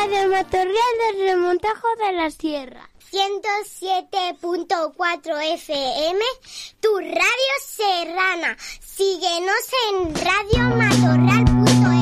Radio Matorral del Remontajo de la Sierra. 107.4 FM, tu radio serrana. Síguenos en radiomatorral.com.